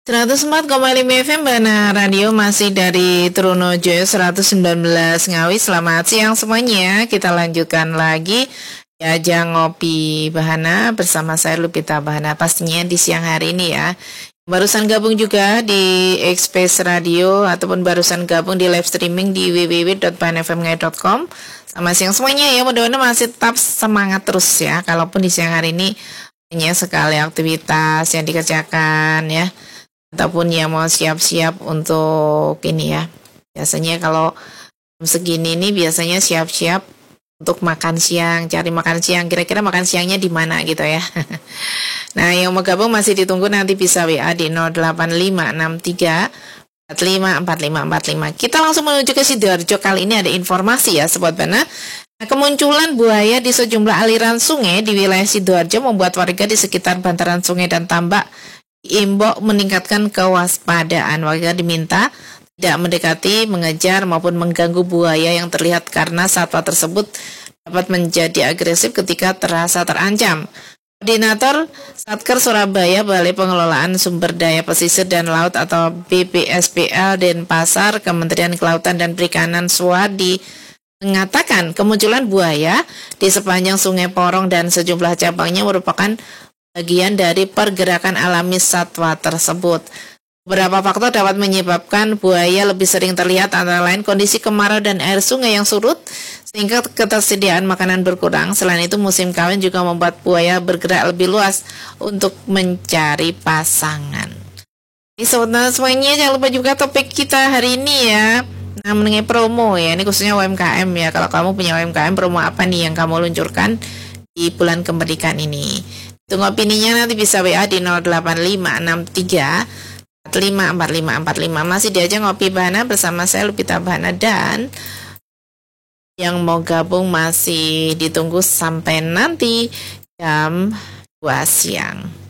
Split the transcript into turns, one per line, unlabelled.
104,5 FM Bana Radio masih dari Trunojoyo 119 Ngawi. Selamat siang semuanya. Kita lanjutkan lagi Ajang Ngopi Bahana bersama saya Lupita Bahana, pastinya di siang hari ini ya. Barusan gabung juga di Express Radio ataupun barusan gabung di live streaming di www.bahanfmngai.com. Sama siang semuanya ya, mudah-mudahan masih tetap semangat terus ya. Kalaupun di siang hari ini banyak sekali aktivitas yang dikerjakan ya, ataupun yang mau siap-siap untuk ini ya. Biasanya kalau segini nih biasanya siap-siap untuk makan siang, cari makan siang. Kira-kira makan siangnya di mana gitu ya. Nah, yang mau gabung masih ditunggu, nanti bisa WA di 08563 454545. Kita langsung menuju ke Sidoarjo. Kali ini ada informasi ya Sobat Bana. Nah, kemunculan buaya di sejumlah aliran sungai di wilayah Sidoarjo membuat warga di sekitar bantaran sungai dan tambak diimbau meningkatkan kewaspadaan. Warga diminta tidak mendekati, mengejar maupun mengganggu buaya yang terlihat karena satwa tersebut dapat menjadi agresif ketika terasa terancam. Koordinator Satker Surabaya Balai Pengelolaan Sumber Daya Pesisir dan Laut atau BPSPL Denpasar Kementerian Kelautan dan Perikanan Suwadi mengatakan kemunculan buaya di sepanjang Sungai Porong dan sejumlah cabangnya merupakan bagian dari pergerakan alami satwa tersebut. Beberapa faktor dapat menyebabkan buaya lebih sering terlihat, antara lain kondisi kemarau dan air sungai yang surut sehingga ketersediaan makanan berkurang. Selain itu musim kawin juga membuat buaya bergerak lebih luas untuk mencari pasangan. Ini sobat semuanya, jangan lupa juga topik kita hari ini ya. Nah, mengenai promo ya, ini khususnya UMKM ya. Kalau kamu punya UMKM, promo apa nih yang kamu luncurkan di bulan kemerdekaan ini? Tunggu opininya, nanti bisa WA di 08563 454545. Masih diajak Ngopi Bahana bersama saya Lupita Bahana, dan yang mau gabung masih ditunggu sampai nanti jam 2 siang.